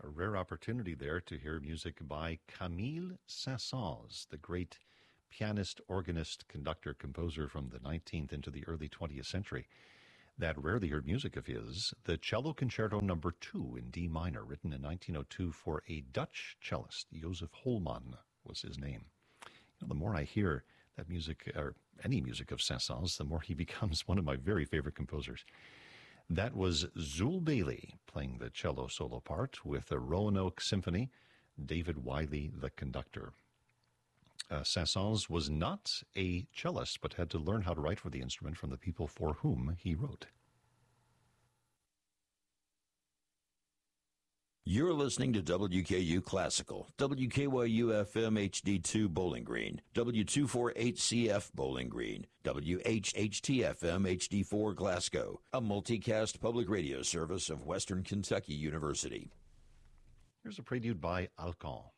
A rare opportunity there to hear music by Camille Saint-Saëns, the great pianist, organist, conductor, composer from the 19th into the early 20th century. That rarely heard music of his, the Cello Concerto No. 2 in D minor, written in 1902 for a Dutch cellist. Joseph Holman was his name. The more I hear that music, or any music of Saint-Saëns, the more he becomes one of my very favorite composers. That was Zul Bailey playing the cello solo part with the Roanoke Symphony, David Wiley the conductor. Saint-Saëns was not a cellist, but had to learn how to write for the instrument from the people for whom he wrote. You're listening to WKU Classical, WKYU-FM HD2 Bowling Green, W248CF Bowling Green, WHHT-FM HD4 Glasgow, a multicast public radio service of Western Kentucky University. Here's a prelude by Alkan.